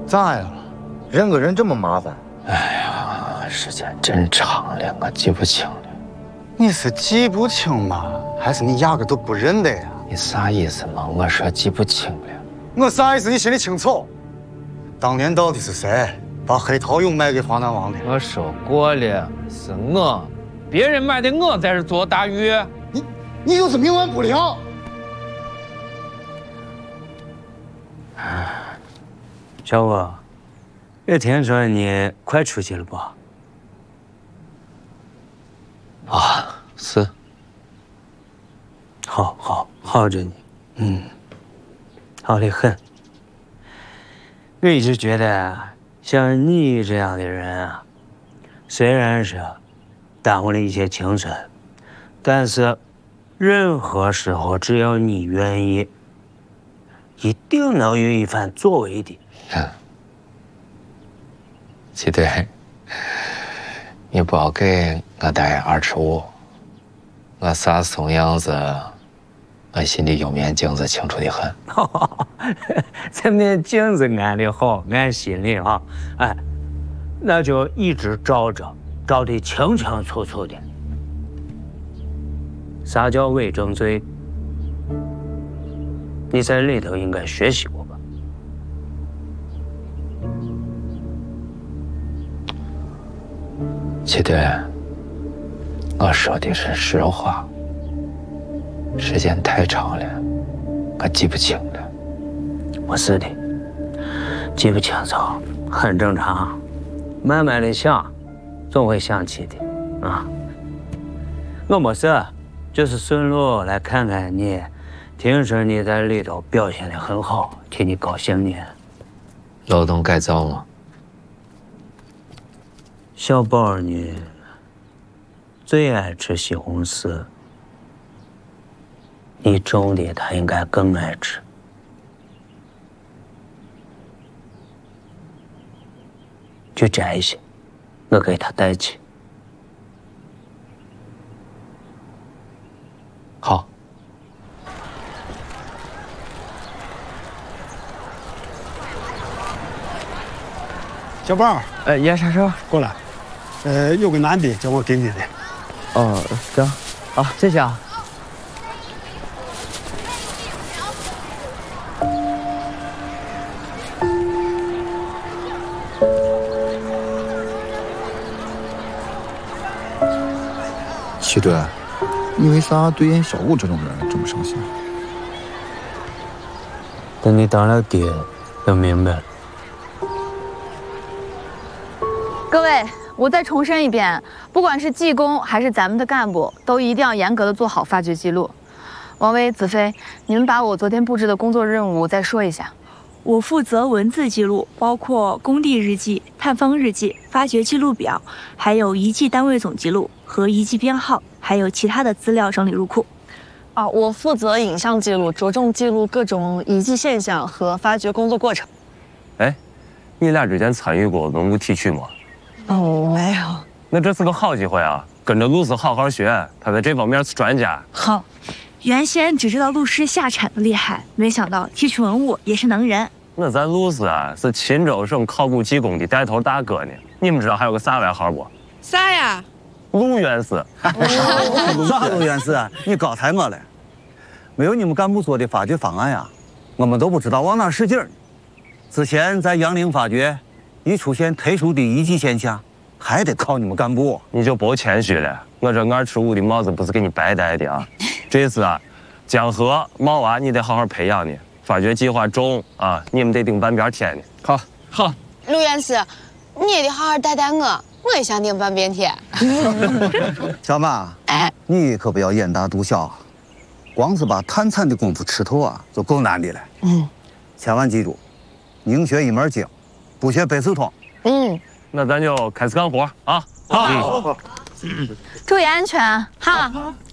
咋呀？认个人这么麻烦？ 哎呀，时间真长了，我记不清了。 你是记不清吗？还是你压根都不认得呀？ 你啥意思嘛？我说记不清了。 我啥意思？你心里清楚。当年到底是谁把黑桃蛹卖给华南王的？ 我说过了，是我，别人买的，我在这做大鱼。 你就是冥顽不灵。 小伙，我听说你快出去了不？ 啊，是。 好着呢，好得很。我一直觉得，像你这样的人啊，虽然是耽误了一些青春，但是任何时候只要你愿意，一定能有一番作为的。 齐队，你不要给我带2尺5，我啥怂样子，我心里有面镜子清楚的很。 这面镜子安的好，俺心里啊，哎，那就一直照着，照得清清楚楚的。啥叫伪证罪？你在里头应该学习过吧？ 齐队，我说的是实话。时间太长了，我记不清了。 我是的，记不清楚，很正常。慢慢的想，总会想起的啊。我没事，就是顺路来看看你。听说你在里头表现得很好，替你高兴呢。 劳动改造吗？ 小宝呢，最爱吃西红柿，你种的他应该更爱吃。去摘一些，我给他带去。 好。 小宝， 验啥事？ 过来。有个男的叫我给你的。 哦，行，啊，谢谢啊。 齐队，你为啥对演小五这种人这么上心？ 等你当了爹，就明白了。 各位，我再重申一遍，不管是技工还是咱们的干部，都一定要严格的做好发掘记录。王威、子飞，你们把我昨天布置的工作任务再说一下。 我负责文字记录，包括工地日记、探风日记、发掘记录表，还有遗迹单位总记录和遗迹编号，还有其他的资料整理入库。 我负责影像记录，着重记录各种遗迹现象和发掘工作过程。 哎，你俩之前参与过文物提取吗？ 没有。 那这是个好机会啊，跟着陆师好好学，他在这方面是专家。 好。原先只知道陆师下产的厉害，没想到提取文物也是能人。 那咱陆师啊，是钦州省考古技工的带头大哥呢。你们知道还有个啥外号不？ 啥呀？ 陆院士。 啥陆院士？你高抬我了。没有你们干部做的发掘方案呀，我们都不知道往哪使劲儿。之前在杨凌发掘，一出现特殊的遗迹现象，还得靠你们干部。 你就别谦虚了，我这2尺5的帽子不是给你白戴的啊。这次啊，江河、毛娃你得好好培养呢。发掘计划中啊，你们得顶半边天呢。 好。 陆院士，你也得好好带带我，我也想顶半边天。 小马，你可不要眼大肚小，光是把探参的功夫吃透啊，就够难的了。千万记住，宁学一门精，不学百事通。 那咱就开始干活啊！好。 注意安全，哈。